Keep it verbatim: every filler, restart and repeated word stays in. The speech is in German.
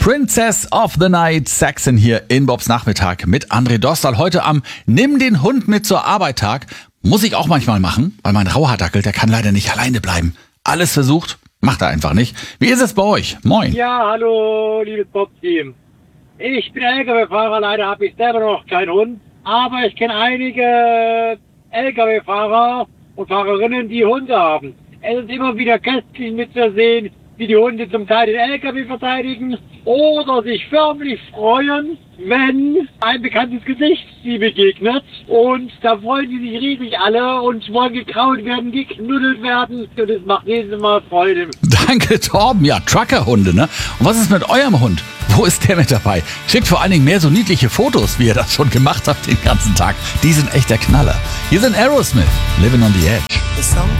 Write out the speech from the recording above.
Princess of the Night, Saxon hier in Bobs Nachmittag mit André Dostal. Heute am Nimm den Hund mit zur Arbeit Tag. Muss ich auch manchmal machen, weil mein Rauhaardackel, der kann leider nicht alleine bleiben. Alles versucht, macht er einfach nicht. Wie ist es bei euch? Moin. Ja, hallo, liebes Bob-Team. Ich bin L K W-Fahrer, leider habe ich selber noch keinen Hund. Aber ich kenne einige L K W-Fahrer und Fahrerinnen, die Hunde haben. Es ist immer wieder köstlich mitzusehen, wie die Hunde zum Teil den L K W verteidigen oder sich förmlich freuen, wenn ein bekanntes Gesicht sie begegnet. Und da freuen die sich riesig alle und wollen gekrault werden, geknuddelt werden. Und es macht jedes Mal Freude. Danke, Torben. Ja, Truckerhunde, ne? Und was ist mit eurem Hund? Wo ist der mit dabei? Schickt vor allen Dingen mehr so niedliche Fotos, wie ihr das schon gemacht habt den ganzen Tag. Die sind echt der Knaller. Hier sind Aerosmith, Living on the Edge.